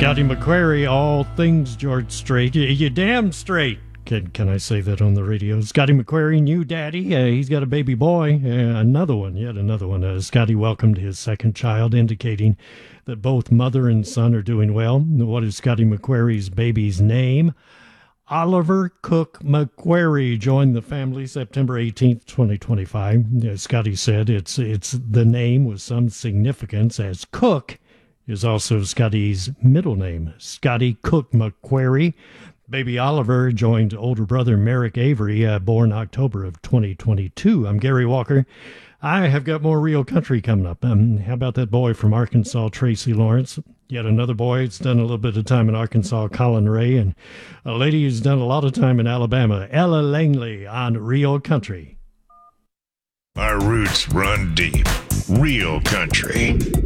Scotty McQuarrie, all things George Strait. You damn straight. Can I say that on the radio? Scotty McQuarrie, new daddy. He's got a baby boy. Yet another one. Scotty welcomed his second child, indicating that both mother and son are doing well. What is Scotty McQuarrie's baby's name? Oliver Cook McQuarrie joined the family September 18th, 2025. Scotty said it's the name with some significance, as Cook is also Scotty's middle name. Scotty Cook McQuarrie. Baby Oliver joined older brother Merrick Avery, born October of 2022. I'm Gary Walker. I have got more real country coming up. How about that boy from Arkansas, Tracy Lawrence? Yet another boy who's done a little bit of time in Arkansas, Colin Ray, and a lady who's done a lot of time in Alabama, Ella Langley, on Real Country. Our roots run deep. Real Country.